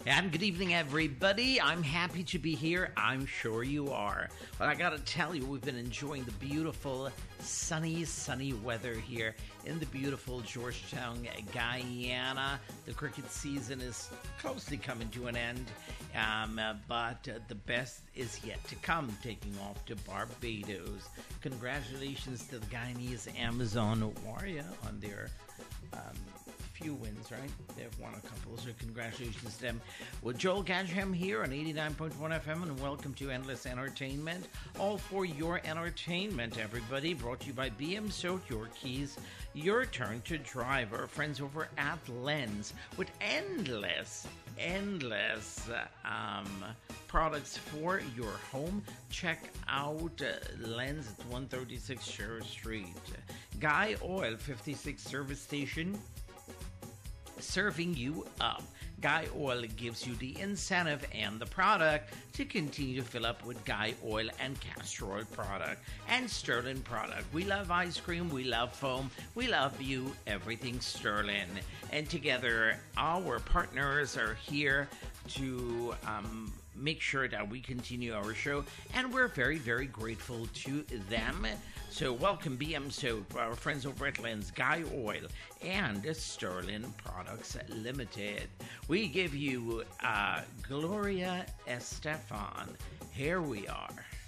And good evening, everybody. I'm happy to be here. I'm sure you are. But I gotta tell you, we've been enjoying the beautiful, sunny weather here in the beautiful Georgetown, Guyana. The cricket season is closely coming to an end, but the best is yet to come, taking off to Barbados. Congratulations to the Guyanese Amazon Warrior on their few wins, right? They've won a couple, so congratulations to them. Well, Joel Gadgeham here on 89.1 FM, and welcome to Endless Entertainment. All for your entertainment, everybody. Brought to you by BM Soat, your keys, your turn to drive. Our friends over at Lens with endless products for your home. Check out Lens at 136 Sherwood Street. Guy Oil 56 Service Station, serving you up. Guy Oil gives you the incentive and the product to continue to fill up with Guy Oil and Castor Oil product and Sterling product. We love ice cream, we love foam, we love you, everything Sterling. And together, our partners are here to make sure that we continue our show, and we're very, very grateful to them. So welcome BM Soap, our friends over at Lens, Guy Oil, and Sterling Products Limited. We give you Gloria Estefan. Here we are.